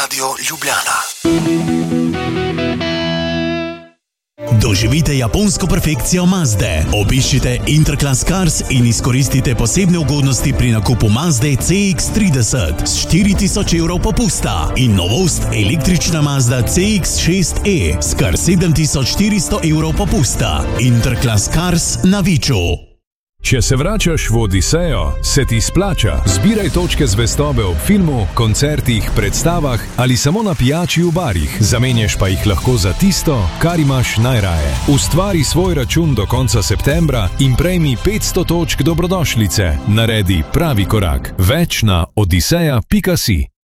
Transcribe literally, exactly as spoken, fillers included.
Radio Ljubljana. Doživite japonsko perfekcijo Mazde. Obiščite Interclass Cars in izkoristite posebne ugodnosti pri nakupu Mazde C X trideset s štiri tisoč evrov popusta in novost električna Mazda C X šest E s kar sedem tisoč štiristo evrov popusta. Interclass Cars na Viču. Če se vračaš v Odisejo, se ti splača. Zbiraj točke zvestobe ob filmu, koncertih, predstavah ali samo na pijači v barih. Zamenjaš pa jih lahko za tisto, kar imaš najraje. Ustvari svoj račun do konca septembra in prejmi petsto točk dobrodošlice. Naredi pravi korak. Več na odiseja pika si.